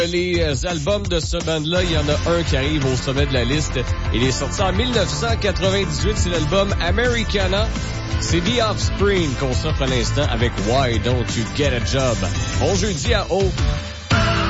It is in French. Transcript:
Les albums de ce band-là, il y en a un qui arrive au sommet de la liste. Il est sorti en 1998, c'est l'album Americana. C'est The Offspring qu'on s'offre à l'instant avec Why Don't You Get a Job. Bon jeudi à O.